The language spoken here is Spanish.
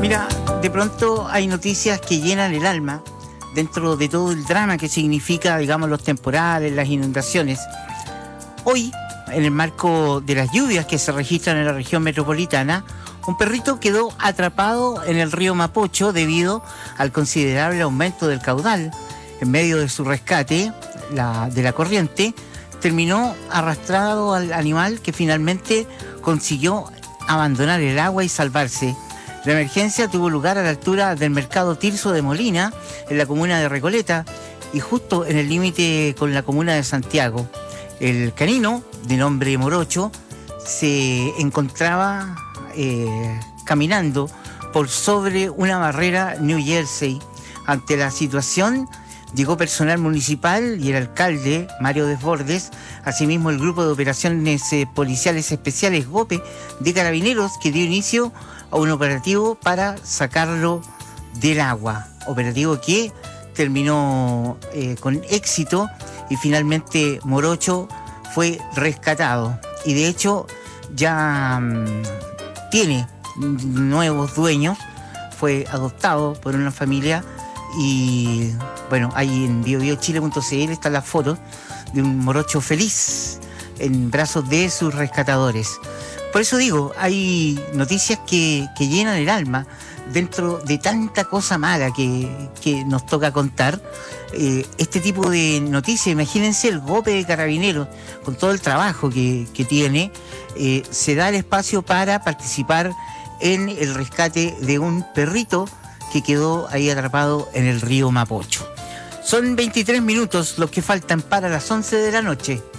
Mira, de pronto hay noticias que llenan el alma dentro de todo el drama que significa, digamos, los temporales, las inundaciones. Hoy, en el marco de las lluvias que se registran en la región metropolitana, un perrito quedó atrapado en el río Mapocho debido al considerable aumento del caudal. En medio de su rescate de la corriente, terminó arrastrado al animal, que finalmente consiguió abandonar el agua y salvarse. La emergencia tuvo lugar a la altura del mercado Tirso de Molina, en la comuna de Recoleta, y justo en el límite con la comuna de Santiago. El canino, de nombre Morocho, se encontraba caminando por sobre una barrera New Jersey. Ante la situación, llegó personal municipal y el alcalde, Mario Desbordes, asimismo el Grupo de Operaciones Policiales Especiales GOPE de Carabineros, que dio inicio a un operativo para sacarlo del agua. Operativo que terminó con éxito y finalmente Morocho fue rescatado. Y de hecho ya tiene nuevos dueños, fue adoptado por una familia y bueno, ahí en biobiochile.cl están las fotos de un Morocho feliz en brazos de sus rescatadores. Por eso digo, hay noticias que llenan el alma dentro de tanta cosa mala que nos toca contar. Este tipo de noticias, imagínense el GOPE de Carabineros, con todo el trabajo que tiene, se da el espacio para participar en el rescate de un perrito que quedó ahí atrapado en el río Mapocho. Son 23 minutos los que faltan para las 11 de la noche.